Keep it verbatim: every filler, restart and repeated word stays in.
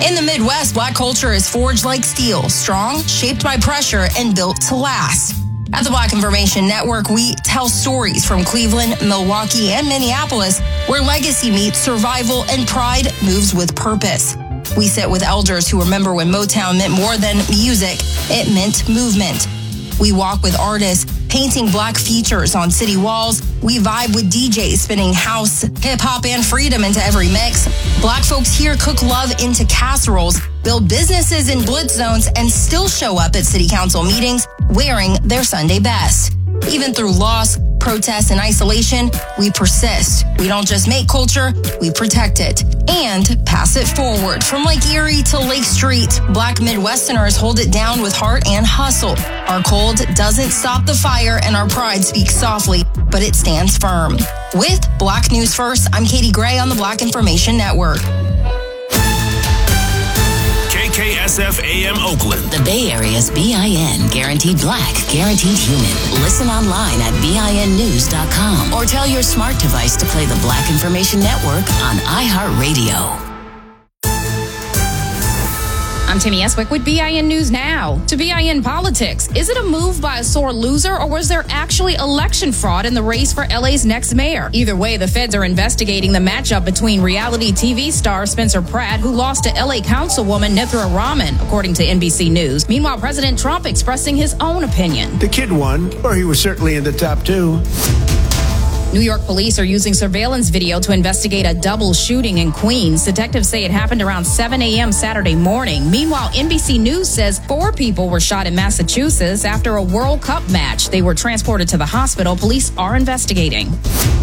In the Midwest, Black culture is forged like steel, strong, shaped by pressure, and built to last. At the Black Information Network, we tell stories from Cleveland, Milwaukee, and Minneapolis, where legacy meets survival and pride moves with purpose. We sit with elders who remember when Motown meant more than music, it meant movement. We walk with artists painting Black features on city walls. We vibe with D Js spinning house, hip-hop, and freedom into every mix. Black folks here cook love into casseroles, build businesses in blitz zones, and still show up at city council meetings wearing their Sunday best. Even through loss, protests, and isolation, we persist. We don't just make culture, we protect it and pass it forward. From Lake Erie to Lake Street, Black Midwesterners hold it down with heart and hustle. Our cold doesn't stop the fire, and our pride speaks softly, but it stands firm. With Black News First, I'm Katie Gray on the Black Information Network. K S F A M Oakland. The Bay Area's B I N, guaranteed Black, guaranteed human. Listen online at B I N news dot com or tell your smart device to play the Black Information Network on iHeartRadio. I'm Timmy Eswick with B I N News Now. To B I N Politics, is it a move by a sore loser, or was there actually election fraud in the race for L A's next mayor? Either way, the feds are investigating the matchup between reality T V star Spencer Pratt, who lost to L A Councilwoman Nithra Rahman, according to N B C News. Meanwhile, President Trump expressing his own opinion. The kid won, or he was certainly in the top two. New York police are using surveillance video to investigate a double shooting in Queens. Detectives say it happened around seven a.m. Saturday morning. Meanwhile, N B C News says four people were shot in Massachusetts after a World Cup match. They were transported to the hospital. Police are investigating.